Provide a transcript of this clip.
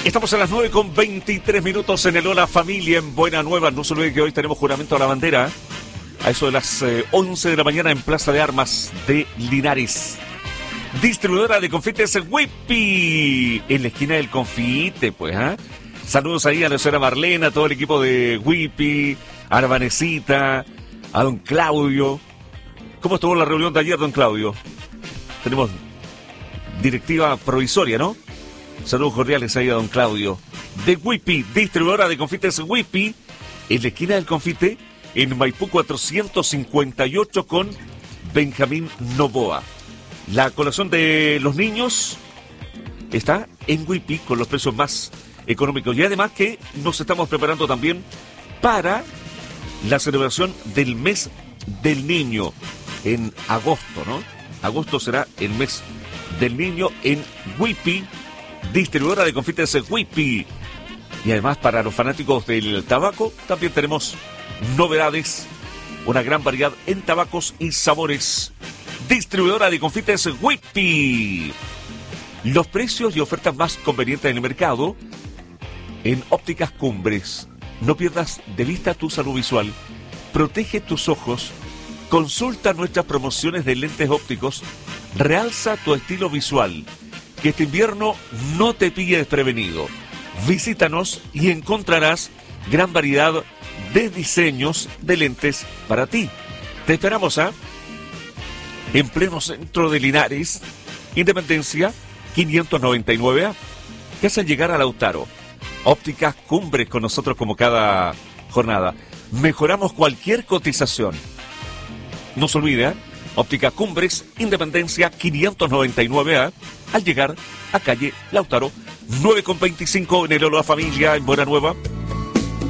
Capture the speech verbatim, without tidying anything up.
Estamos a las nueve con veintitrés minutos en el Hola Familia en Buena Nueva. No se olvide que hoy tenemos juramento a la bandera a eso de las eh, once de la mañana en Plaza de Armas de Linares. Distribuidora de confites Whippy, en la esquina del confite, pues, ¿ah? ¿eh? Saludos ahí a la señora Marlena, a todo el equipo de Whippy, a la Vanesita, a don Claudio. ¿Cómo estuvo la reunión de ayer, don Claudio? Tenemos directiva provisoria, ¿no? Saludos cordiales ahí a don Claudio. De Whippy, distribuidora de confites Whippy, en la esquina del confite, en Maipú cuatrocientos cincuenta y ocho con Benjamín Novoa. La colación de los niños está en Whippy con los precios más económicos. Y además que nos estamos preparando también para la celebración del mes del niño en agosto, ¿no? Agosto será el mes del niño en Whippy, distribuidora de confites Whippy. Y además para los fanáticos del tabaco también tenemos novedades, una gran variedad en tabacos y sabores. Distribuidora de confites Whippy. Los precios y ofertas más convenientes en el mercado en Ópticas Cumbres. No pierdas de vista tu salud visual. Protege tus ojos. Consulta nuestras promociones de lentes ópticos. Realza tu estilo visual. Que este invierno no te pille desprevenido. Visítanos y encontrarás gran variedad de diseños de lentes para ti. Te esperamos, ¿ah? ¿eh? En pleno centro de Linares, Independencia quinientos noventa y nueve A, que hacen llegar a Lautaro. Ópticas Cumbres con nosotros como cada jornada. Mejoramos cualquier cotización. No se olvide, ¿eh? Óptica Cumbres, Independencia quinientos noventa y nueve A, al llegar a calle Lautaro, nueve con veinticinco en el Hola Familia en Buena Nueva.